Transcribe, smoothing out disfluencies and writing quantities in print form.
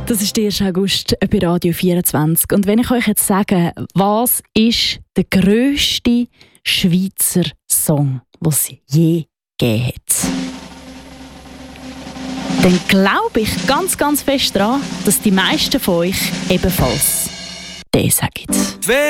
Das ist der 1. August bei Radio 24. Und wenn ich euch jetzt sage, was ist der grösste Schweizer Song, den es je gegeben hat, dann glaube ich ganz, ganz fest daran, dass die meisten von euch ebenfalls den sagen.